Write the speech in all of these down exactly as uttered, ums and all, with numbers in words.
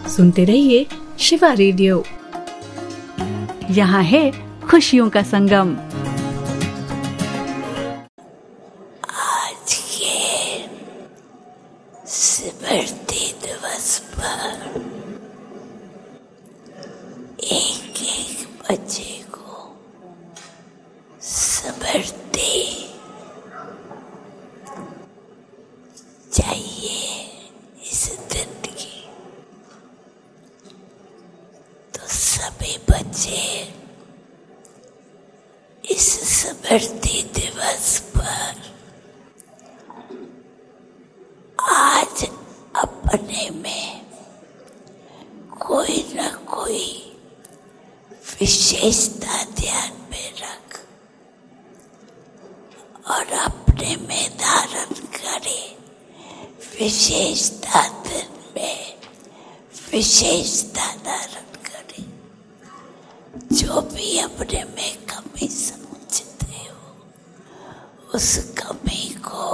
सुनते रहिए शिवा रेडियो। यहाँ है खुशियों का संगम। आज के स्मृति दिवस पर एक एक बच्चे को स्मृति चाहिए इस दिन की, तो सभी बच्चे इस स्मृति दिवस पर आज अपने में कोई न कोई विशेषता ध्यान में रख और अपने में धारण करे। विशेषता दिन में विशेषता धारण करे। जो भी अपने में कमी समझते हो उस कमी को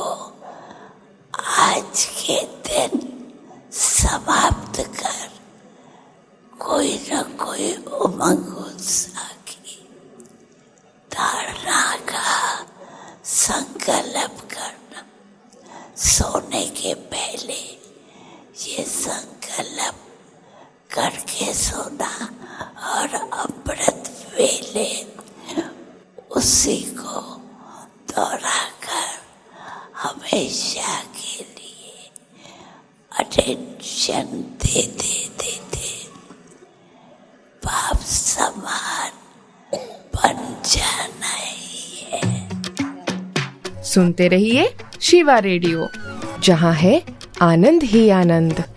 आज के दिन समाप्त कर कोई न कोई उमंग उत्साह की धारणा का संकल्प करना। सोने के पहले ये संकल्प करके सोना और अमृत वेले उसी को दोहराकर हमेशा के लिए अटेंशन देते देते बाप समान बन जाना ही है। सुनते रहिए शिवा रेडियो, जहाँ है आनंद ही आनंद।